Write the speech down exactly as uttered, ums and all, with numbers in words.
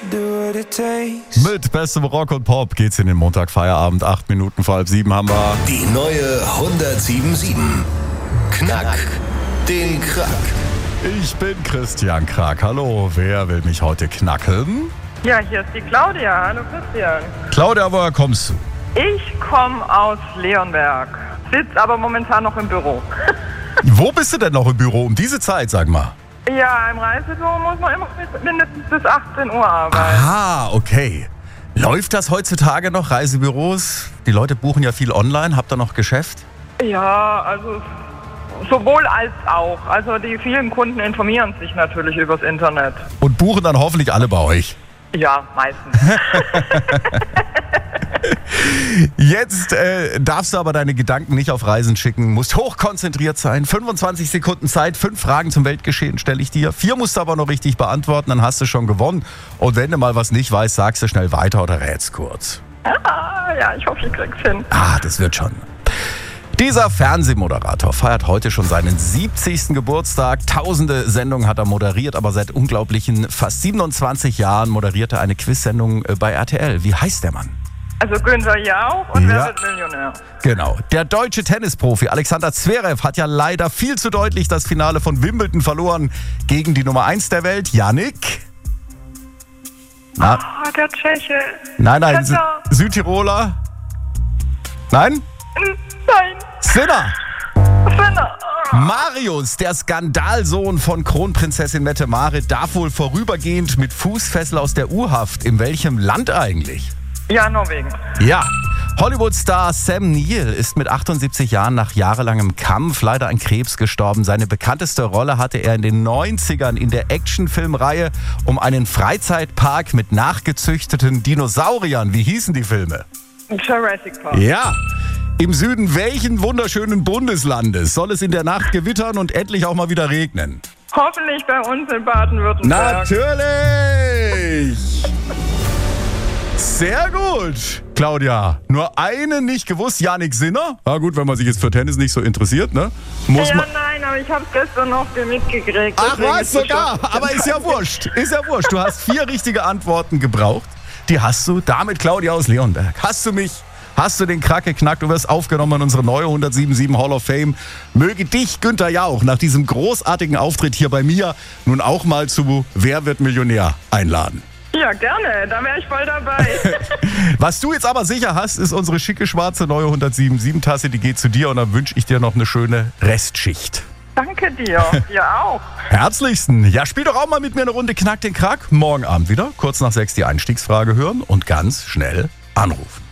Mit bestem Rock und Pop geht's in den Montagfeierabend. Acht Minuten vor halb sieben haben wir. Die neue hundertsieben Komma sieben. Knack den Krack. Ich bin Christian Krack. Hallo, wer will mich heute knacken? Ja, hier ist die Claudia. Hallo Christian. Claudia, woher kommst du? Ich komme aus Leonberg, sitze aber momentan noch im Büro. Wo bist du denn noch im Büro um diese Zeit, sag mal? Ja, im Reisebüro muss man immer mindestens bis achtzehn Uhr arbeiten. Ah, okay. Läuft das heutzutage noch, Reisebüros? Die Leute buchen ja viel online. Habt ihr noch Geschäft? Ja, also sowohl als auch. Also die vielen Kunden informieren sich natürlich übers Internet. Und buchen dann hoffentlich alle bei euch? Ja, meistens. Jetzt äh, darfst du aber deine Gedanken nicht auf Reisen schicken, musst hochkonzentriert sein. fünfundzwanzig Sekunden Zeit, fünf Fragen zum Weltgeschehen stelle ich dir. Vier musst du aber noch richtig beantworten, dann hast du schon gewonnen. Und wenn du mal was nicht weißt, sagst du schnell weiter oder rätst kurz. Ah, ja, ich hoffe, ich krieg's hin. Ah, das wird schon. Dieser Fernsehmoderator feiert heute schon seinen siebzigsten Geburtstag. Tausende Sendungen hat er moderiert, aber seit unglaublichen fast siebenundzwanzig Jahren moderiert er eine Quizsendung bei R T L. Wie heißt der Mann? Also Günther Jauch und Ja. Wer wird Millionär? Genau. Der deutsche Tennisprofi Alexander Zverev hat ja leider viel zu deutlich das Finale von Wimbledon verloren gegen die Nummer eins der Welt, Jannik. Na? Ah, der Tscheche. Nein, nein, Sü- Sinner. Südtiroler. Nein? Nein, Sinner. Sinner. Marius, der Skandalsohn von Kronprinzessin Mette-Marit, darf wohl vorübergehend mit Fußfessel aus der U-Haft. In welchem Land eigentlich? Ja, Norwegen. Ja. Hollywood-Star Sam Neill ist mit achtundsiebzig Jahren nach jahrelangem Kampf leider an Krebs gestorben. Seine bekannteste Rolle hatte er in den neunzigern in der Actionfilmreihe um einen Freizeitpark mit nachgezüchteten Dinosauriern. Wie hießen die Filme? Jurassic Park. Ja. Im Süden welchen wunderschönen Bundeslandes soll es in der Nacht gewittern und endlich auch mal wieder regnen? Hoffentlich bei uns in Baden-Württemberg. Natürlich! Sehr gut, Claudia. Nur eine nicht gewusst, Jannik Sinner. Na gut, wenn man sich jetzt für Tennis nicht so interessiert, ne? Muss Ja, man. nein, aber ich habe gestern noch mitgekriegt. Ach deswegen was, ist es sogar. schon- Aber ist ja wurscht. Ist ja wurscht. Du hast vier richtige Antworten gebraucht. Die hast du. Damit Claudia aus Leonberg. Hast du mich? Hast du den Krack geknackt? Du wirst aufgenommen in unsere neue hundertsieben Komma sieben Hall of Fame. Möge dich Günther Jauch nach diesem großartigen Auftritt hier bei mir nun auch mal zu Wer wird Millionär einladen. Ja, gerne. Da wäre ich voll dabei. Was du jetzt aber sicher hast, ist unsere schicke schwarze neue hundertsieben Komma sieben Tasse. Die geht zu dir und dann wünsche ich dir noch eine schöne Restschicht. Danke dir. Dir auch. Herzlichsten. Ja, spiel doch auch mal mit mir eine Runde Knack den Krack. Morgen Abend wieder, kurz nach sechs die Einstiegsfrage hören und ganz schnell anrufen.